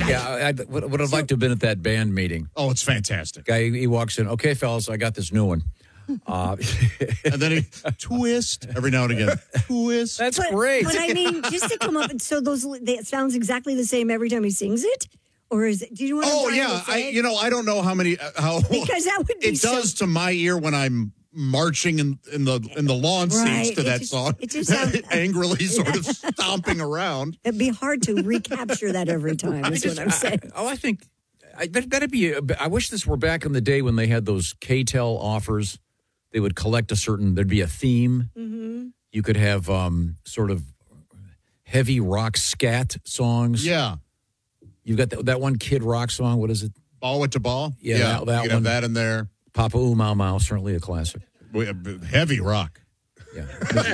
I would have liked to have been at that band meeting. Oh, it's fantastic. Guy, he walks in. Okay, fellas, I got this new one. And then he twist every now and again. Twist. That's great. But I mean, just to come up and so it sounds exactly the same every time he sings it, or is it? Do you know what? Oh I'm yeah, I don't know how many because that would be it does to my ear when I'm marching in the lawn seats to that song. It just sounds angrily sort of stomping around. It'd be hard to recapture that every time. Is what I'm saying. I think that'd be. I wish this were back in the day when they had those KTEL offers. They would collect there'd be a theme. Mm-hmm. You could have sort of heavy rock scat songs. Yeah. You've got that one Kid Rock song. What is it? Ball with the ball? Yeah, that you one. Have that in there. Papa Ooh Mau Mau, certainly a classic. Heavy rock. Yeah.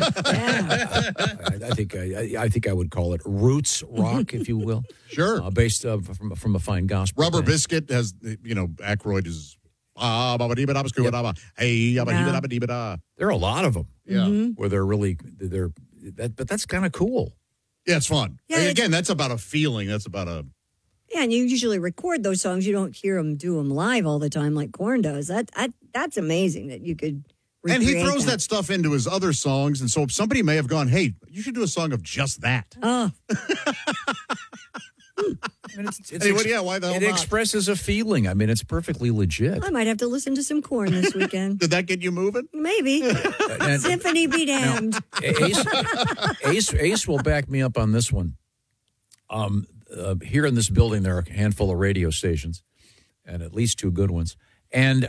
I think I would call it roots rock, if you will. Sure. Based from a fine gospel. Rubber Biscuit has, Aykroyd is... There are a lot of them. Yeah. Where they're really, but that's kind of cool. Yeah, it's fun. Yeah, again, that's about a feeling. That's about a... Yeah, and you usually record those songs. You don't hear them do them live all the time like Korn does. That's amazing that you could And he throws that stuff into his other songs, and so somebody may have gone, hey, you should do a song of just that. Oh. Why the hell it not? expresses a feeling. I mean, it's perfectly legit. I might have to listen to some Korn this weekend. Did that get you moving? Maybe. Symphony be damned. Ace will back me up on this one. Here in this building, there are a handful of radio stations, and at least two good ones. And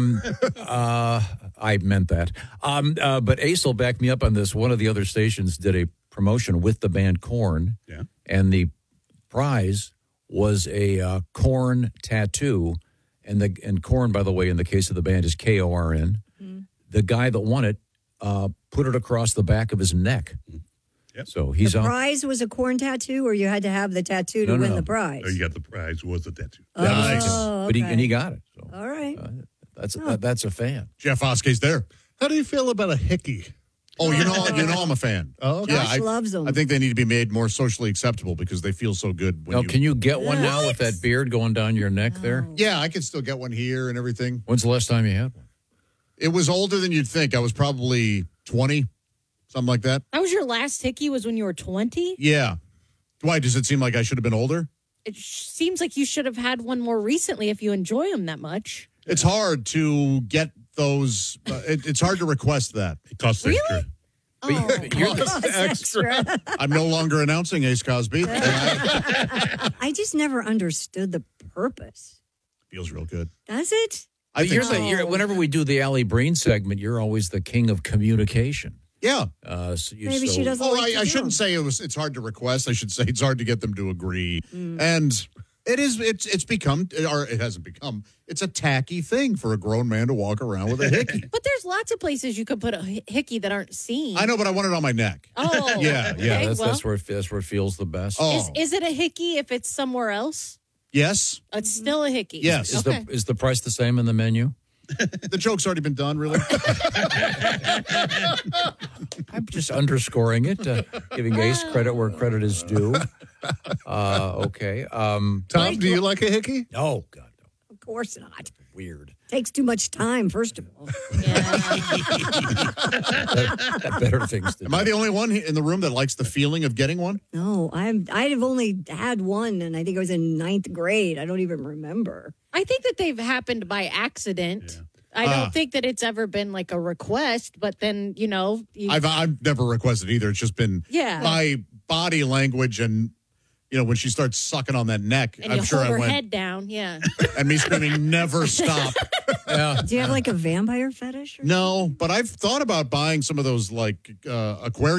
I meant that. But Ace will back me up on this. One of the other stations did a promotion with the band Korn, and the prize was a Korn tattoo, and Korn, by the way, in the case of the band, is Korn. The guy that won it put it across the back of his neck. Yep. So he's the on. prize was a Korn tattoo, or you had to have the tattoo to win the prize? No, you got the prize. Was the tattoo? Oh, Nice. okay. But he got it. So, all right. That's a fan. Jeff Oskey's there. How do you feel about a hickey? Oh, you know I'm a fan. Oh, okay. Josh loves them. I think they need to be made more socially acceptable because they feel so good. Can you get one now with that beard going down your neck there? Yeah, I can still get one here and everything. When's the last time you had one? It was older than you'd think. I was probably 20, something like that. That was your last hickey was when you were 20? Yeah. Why? Does it seem like I should have been older? It seems like you should have had one more recently if you enjoy them that much. It's hard to get those. It's hard to request that. It costs extra. You're extra. I'm no longer announcing Ace Cosby. I just never understood the purpose. Feels real good. Does it? I think so. Whenever we do the Allie Breen segment, you're always the king of communication. Yeah. Maybe she doesn't. I shouldn't say it's hard to request. I should say it's hard to get them to agree. And it's become, or it hasn't become, it's a tacky thing for a grown man to walk around with a hickey. But there's lots of places you could put a hickey that aren't seen. I know, but I want it on my neck. Oh. Yeah. Okay, That's where it feels the best. Oh. Is it a hickey if it's somewhere else? Yes. It's still a hickey. Yes. Is the price the same in the menu? The joke's already been done, really. I'm just underscoring it, giving Ace credit where credit is due. Okay. Tom, do you like a hickey? Oh, God, no. Of course not. Weird. Takes too much time, first of all. Better things to do. Am I the only one in the room that likes the feeling of getting one? No, I've only had one, and I think I was in 9th grade. I don't even remember. I think that they've happened by accident. Yeah. I don't think that it's ever been like a request, but then, I've never requested either. It's just been my body language and, when she starts sucking on that neck, and I'm sure I hold her went. head down, And me screaming, never stop. Yeah. Do you have like a vampire fetish? No, but I've thought about buying some of those like aquarium